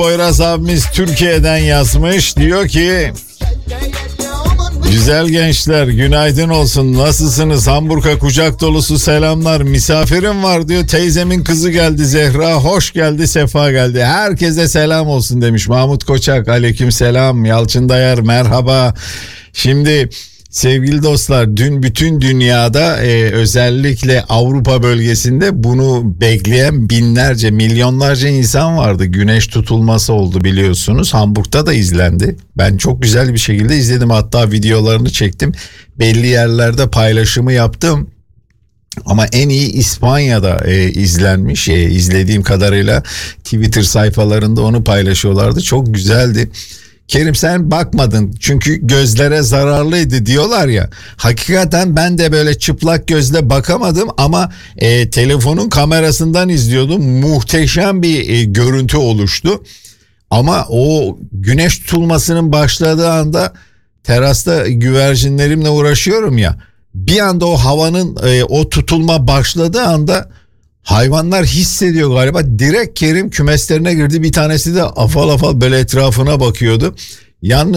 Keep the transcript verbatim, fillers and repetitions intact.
Poyraz abimiz Türkiye'den yazmış. Diyor ki: güzel gençler, günaydın olsun. Nasılsınız? Hamburg'a kucak dolusu selamlar. Misafirim var diyor. Teyzemin kızı geldi Zehra. Hoş geldi, sefa geldi. Herkese selam olsun demiş Mahmut Koçak. Aleyküm selam. Yalçın Dayar merhaba. Şimdi sevgili dostlar, dün bütün dünyada e, özellikle Avrupa bölgesinde bunu bekleyen binlerce, milyonlarca insan vardı. Güneş tutulması oldu biliyorsunuz. Hamburg'da da izlendi. Ben çok güzel bir şekilde izledim. Hatta videolarını çektim. Belli yerlerde paylaşımı yaptım. Ama en iyi İspanya'da e, izlenmiş. E, izlediğim kadarıyla Twitter sayfalarında onu paylaşıyorlardı. Çok güzeldi. Kerim sen bakmadın çünkü gözlere zararlıydı diyorlar ya. Hakikaten ben de böyle çıplak gözle bakamadım ama e, telefonun kamerasından izliyordum. Muhteşem bir e, görüntü oluştu. Ama o güneş tutulmasının başladığı anda terasta güvercinlerimle uğraşıyorum ya. Bir anda o havanın e, o tutulma başladığı anda hayvanlar hissediyor galiba. Direkt Kerim kümeslerine girdi. Bir tanesi de afal afal böyle etrafına bakıyordu. Yalnız